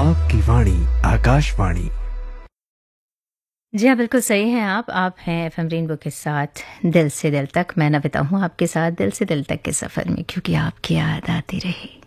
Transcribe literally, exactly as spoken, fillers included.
आपकी वाणी आकाशवाणी। जी हाँ, बिल्कुल सही हैं आप आप हैं एफएम रेनबो के साथ दिल से दिल तक। मैं नविता हूँ आपके साथ दिल से दिल तक के सफ़र में, क्योंकि आपकी याद आती रही।